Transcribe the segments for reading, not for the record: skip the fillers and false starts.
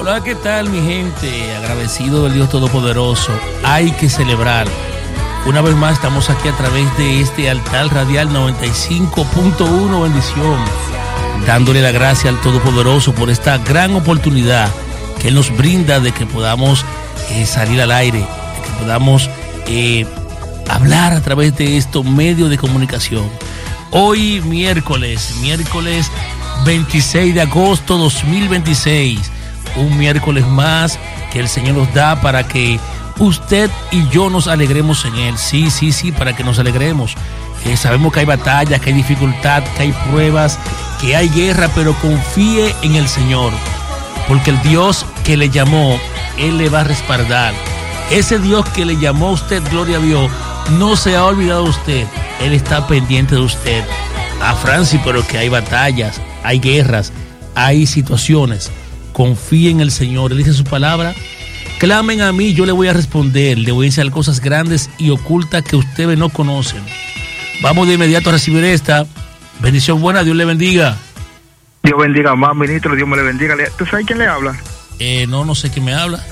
Hola, ¿qué tal, mi gente? Agradecido del Dios Todopoderoso. Hay que celebrar. Una vez más estamos aquí a través de este altar radial 95.1 bendición, dándole la gracia al Todopoderoso por esta gran oportunidad que Él nos brinda de que podamos salir al aire, de que podamos hablar a través de estos medios de comunicación. Hoy miércoles 26 de agosto 2026, un miércoles más que el Señor nos da para que usted y yo nos alegremos en Él. Sí, para que nos alegremos. Sabemos que hay batallas, que hay dificultad, que hay pruebas, que hay guerra, pero confíe en el Señor, porque el Dios que le llamó, Él le va a respaldar. Ese Dios que le llamó a usted, gloria a Dios, no se ha olvidado de usted. Él está pendiente de usted. A Francis, pero que hay batallas, hay guerras, hay situaciones. Confíe en el Señor. Él dice su palabra: clamen a mí, yo le voy a responder, le voy a enseñar cosas grandes y ocultas que ustedes no conocen. Vamos de inmediato a recibir esta bendición buena. Dios le bendiga. Dios bendiga más, ministro. Dios me le bendiga. ¿Tú sabes quién le habla? No sé quién me habla.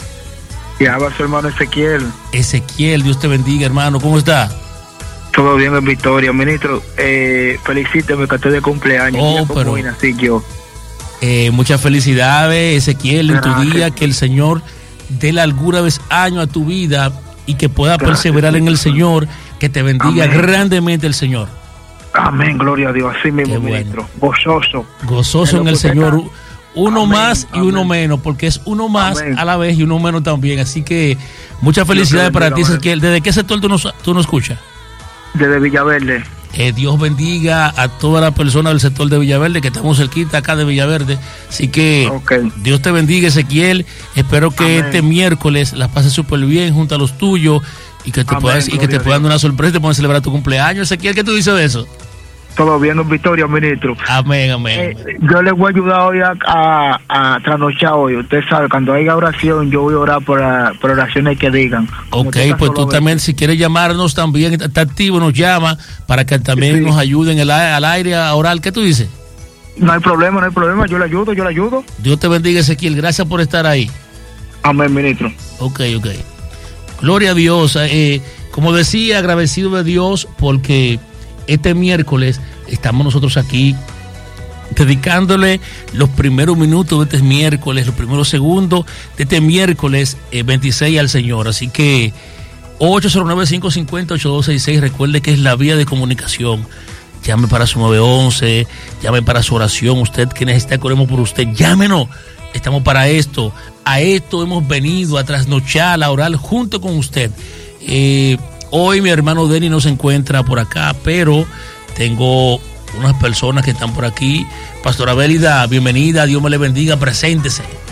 Y habla su hermano Ezequiel. Ezequiel, Dios te bendiga, hermano. ¿Cómo está? Todo bien, en Victoria. Ministro, felicíteme que estoy de cumpleaños. Pero nací yo. Muchas felicidades, Ezequiel, en tu Gracias. día. Que el Señor dé alguna vez año a tu vida y que pueda Gracias, perseverar en el Señor. Que te bendiga Amén. Grandemente el Señor. Amén, gloria a Dios. Así mismo, Qué ministro. Gozoso. Gozoso en el Señor. Uno Amén, más y uno amén. menos, porque es uno más Amén. a la vez y uno menos también. Así que muchas felicidades para ti, bendiga, Ezequiel. ¿Desde qué sector tú nos escuchas? Desde Villaverde. Dios bendiga a todas las personas del sector de Villaverde, que estamos cerquita acá de Villaverde. Así que Okay. Dios te bendiga, Ezequiel. Espero que Amén. este miércoles la pases súper bien junto a los tuyos y que te Amén, puedan gloria a dar Dios. una sorpresa y te puedan celebrar tu cumpleaños. Ezequiel, ¿qué tú dices de eso? Todo bien, en Victoria, ministro. Amén. Yo le voy a ayudar hoy a trasnochar hoy. Usted sabe, cuando haya oración, yo voy a orar por oraciones que digan. Como Ok, usted pues tú solo también, si quieres llamarnos también, está activo, nos llama para que también Sí. nos ayuden al aire a orar. ¿Qué tú dices? No hay problema, yo le ayudo. Dios te bendiga, Ezequiel. Gracias por estar ahí. Amén, ministro. Ok. Gloria a Dios. Como decía, agradecido de Dios porque este miércoles estamos nosotros aquí dedicándole los primeros minutos de este miércoles, los primeros segundos de este miércoles 26 al Señor. Así que 809-550-8266, recuerde que es la vía de comunicación. Llame para su 911, llame para su oración. Usted que necesita que oremos por usted, llámenos. Estamos para esto. A esto hemos venido, a trasnochar, a orar junto con usted. Hoy mi hermano Denny no se encuentra por acá, pero tengo unas personas que están por aquí. Pastora Bélida, bienvenida, Dios me le bendiga, preséntese.